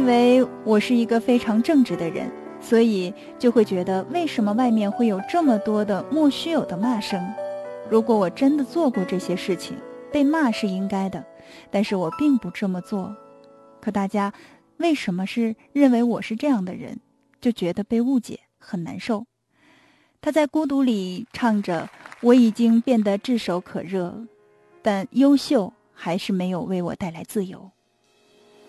为我是一个非常正直的人，所以就会觉得为什么外面会有这么多的莫须有的骂声。如果我真的做过这些事情，被骂是应该的，但是我并不这么做。可大家为什么是认为我是这样的人，就觉得被误解，很难受。他在孤独里唱着，我已经变得炙手可热，但优秀还是没有为我带来自由。